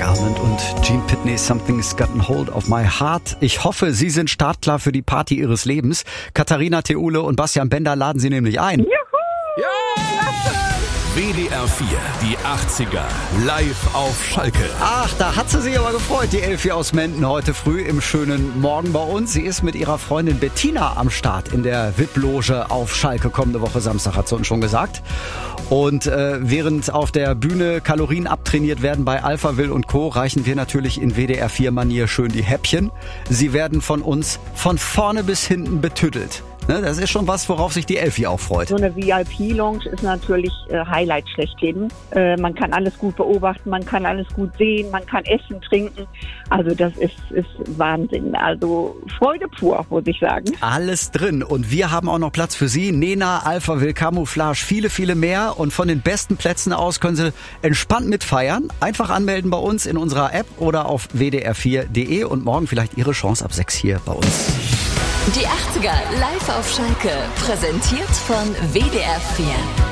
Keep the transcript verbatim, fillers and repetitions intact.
Almond und Gene Pitney, Something's Gotten Hold of My Heart. Ich hoffe, Sie sind startklar für die Party Ihres Lebens. Katharina Theule und Bastian Bender laden Sie nämlich ein. Juhu! Ja! W D R vier, die achtziger, live auf Schalke. Ach, da hat sie sich aber gefreut, die Elfi aus Menden, heute früh im schönen Morgen bei uns. Sie ist mit ihrer Freundin Bettina am Start in der V I P-Loge auf Schalke. Kommende Woche Samstag, hat sie uns schon gesagt. Und äh, während auf der Bühne Kalorien abtrainiert werden bei Alphaville und Co., reichen wir natürlich in W D R vier-Manier schön die Häppchen. Sie werden von uns von vorne bis hinten betüttelt. Ne, das ist schon was, worauf sich die Elfi auch freut. So eine V I P-Lounge ist natürlich äh, Highlight schlechthin. Äh, man kann alles gut beobachten, man kann alles gut sehen, man kann essen, trinken. Also das ist, ist Wahnsinn. Also Freude pur, muss ich sagen. Alles drin. Und wir haben auch noch Platz für Sie. Nena, Alphaville, Camouflage, viele, viele mehr. Und von den besten Plätzen aus können Sie entspannt mitfeiern. Einfach anmelden bei uns in unserer App oder auf w d r vier punkt d e und morgen vielleicht Ihre Chance ab sechs hier bei uns. Die achtziger live auf Schalke, präsentiert von W D R vier.